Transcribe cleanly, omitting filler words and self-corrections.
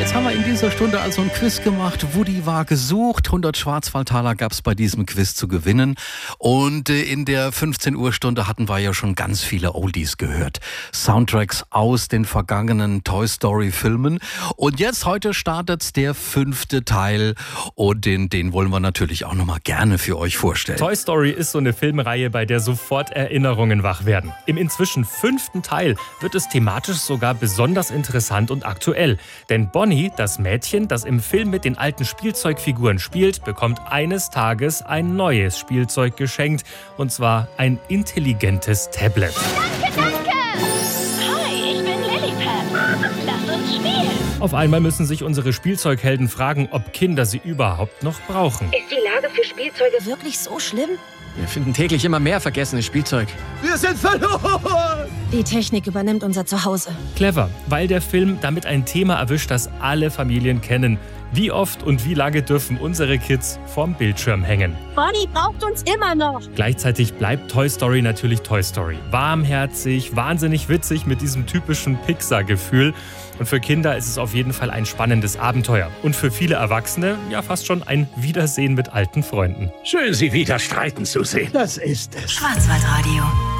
Jetzt haben wir in dieser Stunde also ein Quiz gemacht. Woody war gesucht. 100 Schwarzwaldtaler gab es bei diesem Quiz zu gewinnen. Und in der 15 Uhr Stunde hatten wir ja schon ganz viele Oldies gehört. Soundtracks aus den vergangenen Toy Story Filmen. Und jetzt heute startet der 5. Teil. Und den wollen wir natürlich auch nochmal gerne für euch vorstellen. Toy Story ist so eine Filmreihe, bei der sofort Erinnerungen wach werden. Im inzwischen 5. Teil wird es thematisch sogar besonders interessant und aktuell. Denn Bonnie, das Mädchen, das im Film mit den alten Spielzeugfiguren spielt, bekommt eines Tages ein neues Spielzeug geschenkt. Und zwar ein intelligentes Tablet. Danke! Hi, ich bin Lilliput. Lass uns spielen. Auf einmal müssen sich unsere Spielzeughelden fragen, ob Kinder sie überhaupt noch brauchen. Ist die Lage für Spielzeuge wirklich so schlimm? Wir finden täglich immer mehr vergessenes Spielzeug. Wir sind verloren! Die Technik übernimmt unser Zuhause. Clever, weil der Film damit ein Thema erwischt, das alle Familien kennen. Wie oft und wie lange dürfen unsere Kids vorm Bildschirm hängen? Bonnie braucht uns immer noch. Gleichzeitig bleibt Toy Story natürlich Toy Story. Warmherzig, wahnsinnig witzig mit diesem typischen Pixar-Gefühl. Und für Kinder ist es auf jeden Fall ein spannendes Abenteuer. Und für viele Erwachsene ja fast schon ein Wiedersehen mit alten Freunden. Schön, Sie wieder streiten zu sehen. Das ist es. Schwarzwaldradio.